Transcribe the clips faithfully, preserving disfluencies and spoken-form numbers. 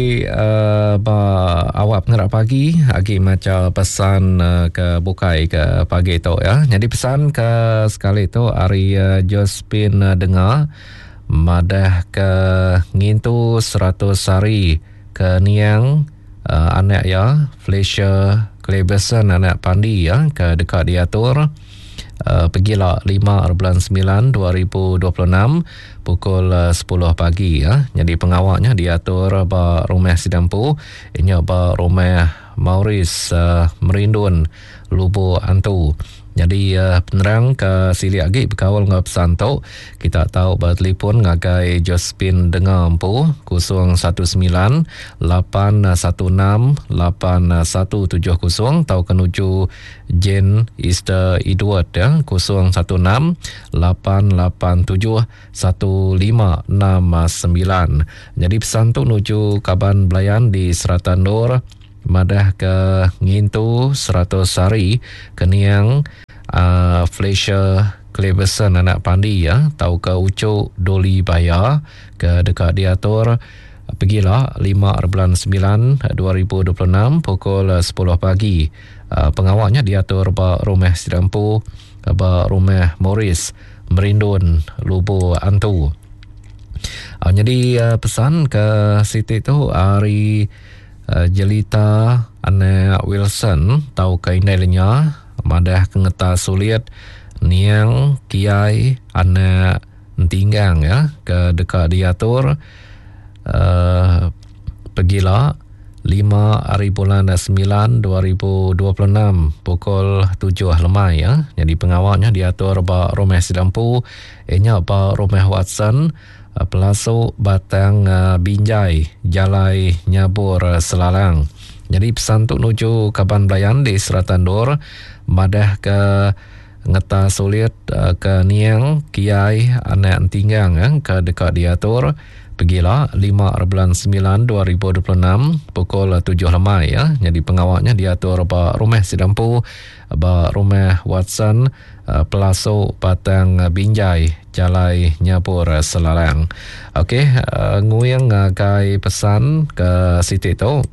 Uh, ba, awak pengerak pagi agi macam pesan uh, ke bukai ke pagi tu ya. Jadi pesan ke sekali tu hari uh, Jospin uh, dengar madah ke ngintu seratus hari ke niang uh, anak ya Felicia Cleberson anak pandi ya ke dekat diatur. Uh, pergilah lima bulan sembilan dua ribu dua puluh enam pukul uh, sepuluh pagi ya. Jadi pengawalnya diatur ba rumah Sidampu ini ba rumah Maurice uh, Merindun Lubu Antu. Jadi uh, penerang ke sili lagi berkawal ngap santo kita tahu bertelefon ngagai Jospin dengar empu kosong satu sembilan lapan satu enam lapan satu tujuh kosong tahu kenuju Jane Easter Edward ya kosong satu enam lapan lapan tujuh satu lima enam sembilan. Jadi pesan tu nuju Kaban Belayan di Seratan Nur madah ke ngintu seratus hari keniang uh, Felicia Cleberson anak pandi ya tahu ke ucuk Doli Baya ke dekat diatur pergilah lima bulan sembilan dua ribu dua puluh enam pukul sepuluh pagi. Uh, pengawalnya diatur ba rumah Sidampu ba rumah Maurice Merindun Lubu Antu. Uh, jadi uh, pesan ke Siti tu hari Uh, jelita anak Wilson tahu kainainya madah kengeta sulit niang kiai anak tinggang ya ke dekat diatur uh, pergilah lima hari bulan sembilan dua ribu dua puluh enam pukul tujuh lemai ya. Jadi pengawalnya diatur ba rumah Sidampu inya ba rumah Watson Uh, Pelasuk Batang uh, Binjai Jalai Nyabur uh, Selalang. Jadi pesan tu nuju Kaban Belayan di Seratan Dur madah ke ngeta sulit uh, ke niang kiai anak tinggang uh, ke dekat diatur pergilah lima bulan sembilan dua ribu dua puluh enam pukul tujuh lemai ya. Jadi pengawalnya diatur ba rumah Sidampu ba rumah Watson uh, Pelasuk Batang uh, Binjai Jalai Nyabur uh, Selalang. Okey, uh, nguyang uh, kai pesan ke Siti tu.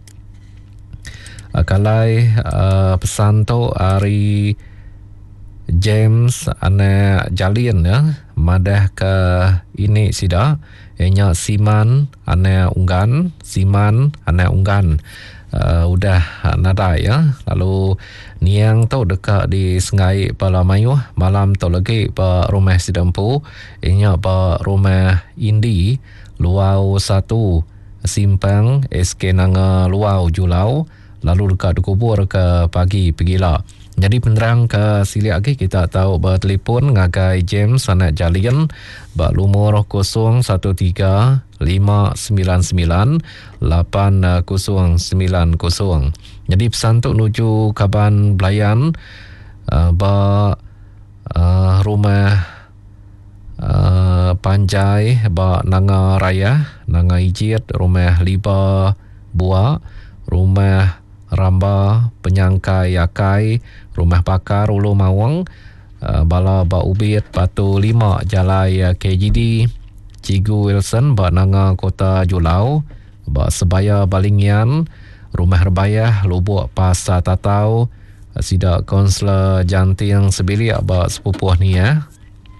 Uh, kalai uh, pesan tu hari James anak Jalin ya madah ke ini sida ianya Siman anak Unggan Siman anak Unggan uh, udah nadai ya. Lalu niang tu dekat di Sengai Palamayu malam tu lagi ba rumah Sidampu ianya ba rumah Indi Luau satu Simpang S K Nanga Luau Julau lalu dekat dikubur ke pagi pergilah. Jadi penerang ke sili lagi kita tahu bertelefon ngagai James anak Jalian ba lumur kosong satu tiga lima sembilan sembilan lapan kosong sembilan kosong. Jadi pesan tu nuju Kaban Belayan uh, ba uh, rumah uh, Panjai ba Nanga Raya Nanga Ijit rumah Liba Bua rumah Ramba Penyangkai Yakai rumah Pakar Ulu Mawang uh, Bala Ba Ubit Batu lima Jalai uh, K G D Cigu Wilson Ba Nanga Kota Julau Ba Sebaya Balingian rumah Rebaya Lubuk Pasar Tatau uh, Sida Konsler Janting Sebilik Ba sepupuh ni ya.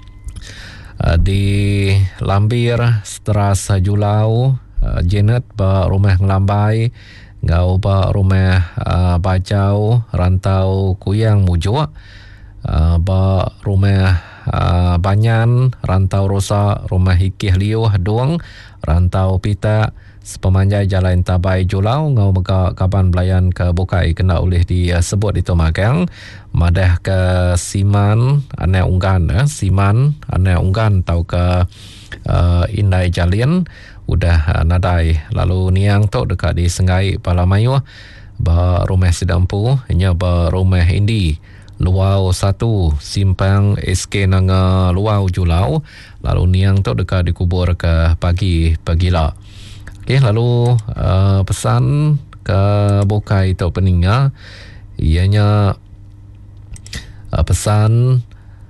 Uh, di Lambir Setras Julau uh, Janet Ba rumah Ngelambai Ngau ba rumah uh, Bajau Rantau Kuyang Mujuk uh, ba rumah uh, Banyan Rantau Rosa rumah Hikih Liuh Duang Rantau Pita Sepemanjai Jalan Tabai Julau ngau mega Kaban Belayan ke bukai kena oleh disebut itu magang madah ke Siman anak Unggan eh? Siman anak Unggan tau ke uh, Indai Jalin udah uh, nadai. Lalu niang tu dekat di Sengai Palamayu ba rumah Sidampu inya ba rumah Indi Luau satu Simpang S K Nanga Luau Julau. Lalu niang tu dekat dikubur ke pagi pagilah. Okey, lalu uh, pesan ke bukai tu peninga ianya uh, pesan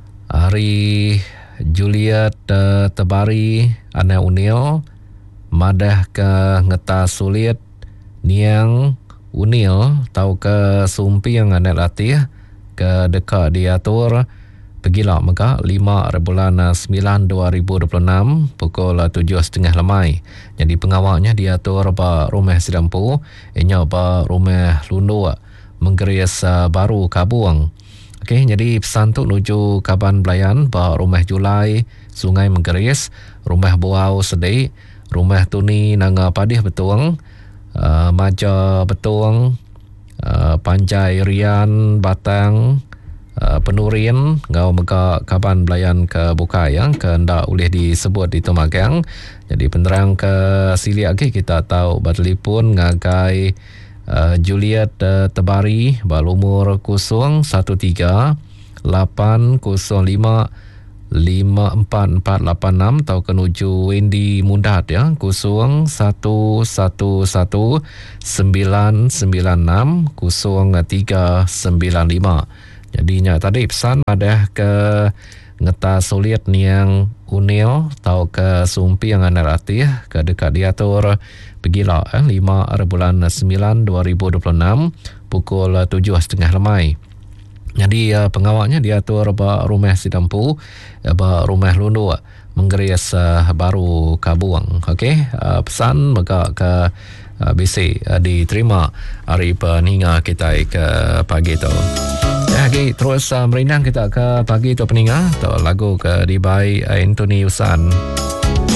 hari Juliet uh, Tebari anak Unil madah ke ngeta sulit Niang Unil tau ke sumpi yang anak latih ke dekat diatur pergilah maka lima bulan sembilan dua ribu dua puluh enam pukul tujuh tiga puluh lemai. Jadi pengawalnya diatur ba rumah Sidampu, inya ba rumah Lundu Menggeris baru Kabuang. Okey, jadi pesan tu nuju Kaban Belayan ba rumah Julai Sungai Menggeris, rumah Buau Sedih, rumah Tuni Nanga Padih Betuang, uh, Maja Betuang, uh, Panjai Rian Batang, Uh, Penurin ngau mega Kaban Belayan ke Bukai yang ke ndak boleh disebut di Tomagang. Jadi penerang ke sili lagi kita tahu bertelefon ngagai uh, Juliet uh, Tebari berumur kosong satu tiga lapan kosong lima lima empat empat lapan enam atau kenuju Wendy Mundat ya kosong satu satu satu sembilan sembilan enam kosong tiga sembilan lima. Jadinya tadi pesan ada ke ngeta sulit niang Unil tau ke sumpi yang anda latih ke dekat diatur pergilah eh, lima bulan sembilan dua ribu dua puluh enam pukul tujuh tiga puluh lemai. Jadi uh, pengawalnya diatur ba rumah Sidampu, ba rumah Lundu Menggeris uh, baru Kabuang. Okey, uh, pesan maka ke uh, B C uh, diterima hari peninga kita ke pagi tu. Ya, okay, terus uh, merinang kita ke pagi tu peninga tu lagu ke Dibai Anthony Usan.